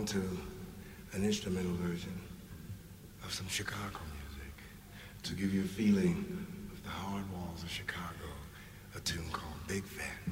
on to an instrumental version of some Chicago music to give you a feeling of the hard walls of Chicago, a tune called Big Fat.